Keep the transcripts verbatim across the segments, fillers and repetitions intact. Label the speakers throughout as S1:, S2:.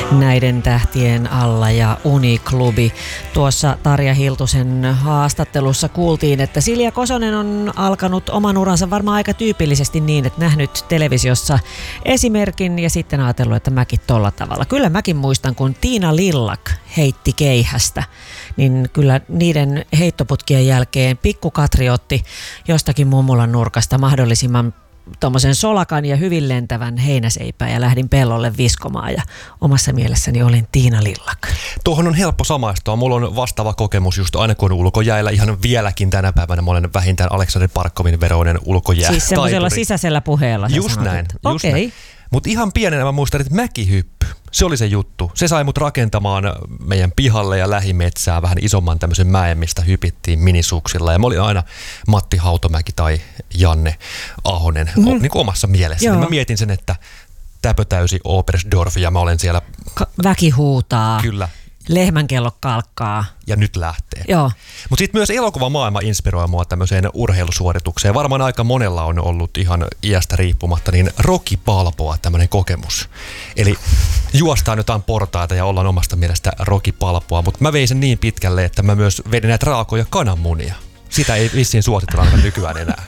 S1: Näiden tähtien alla ja Uniklubi. Tuossa Tarja Hiltusen haastattelussa kuultiin, että Silja Kosonen on alkanut oman uransa varmaan aika tyypillisesti niin, että nähnyt televisiossa esimerkin ja sitten ajatellut, että mäkin tolla tavalla. Kyllä mäkin muistan, kun Tiina Lillak heitti keihästä, niin kyllä niiden heittoputkien jälkeen pikku Katri otti jostakin mummulan nurkasta mahdollisimman tuommoisen solakan ja hyvin lentävän heinäseipää ja lähdin pellolle viskomaan ja omassa mielessäni olin Tiina Lillak.
S2: Tuohon on helppo samaistua. Mulla on vastaava kokemus just aina kun on ulkojäällä. Ihan vieläkin tänä päivänä mä olen vähintään Aleksander Parkkovin veroinen ulkojää.
S1: Siis semmoisella sisäisellä puheella.
S2: Just sanot, näin. Just
S1: okay.
S2: näin. Mutta ihan pienenä mä muistan, että mäkihyppy, se oli se juttu. Se sai mut rakentamaan meidän pihalle ja lähimetsää vähän isomman tämmöisen mäen, mistä hypittiin minisuksilla. Ja mä olin aina Matti Hautomäki tai Janne Ahonen mm. o, niin kuin omassa mielessäni. Mä mietin sen, että täpötäysi Oberstdorf ja mä olen siellä.
S1: Ka- väki huutaa.
S2: Kyllä.
S1: Lehmänkello kalkkaa.
S2: Ja nyt lähtee.
S1: Joo.
S2: Mutta sitten myös elokuvamaailma inspiroi mua tämmöiseen urheilusuoritukseen. Varmaan aika monella on ollut ihan iästä riippumatta niin Rocky Balboa tämmöinen kokemus. Eli juostaan jotain portaita ja ollaan omasta mielestä Rocky Balboa, mutta mä vein sen niin pitkälle, että mä myös vedin näitä raakoja kananmunia. Sitä ei vissiin suositella nykyään enää.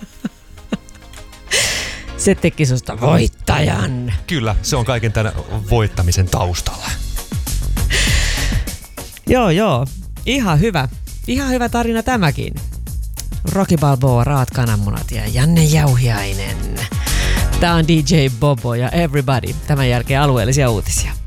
S1: Se teki susta voittajan.
S2: Kyllä, se on kaiken tämän voittamisen taustalla.
S1: Joo, joo. Ihan hyvä. Ihan hyvä tarina tämäkin. Rocky Balboa, Raat kananmunat ja Janne Jauhiainen. Tää on D J Bobo ja Everybody. Tämän jälkeen alueellisia uutisia.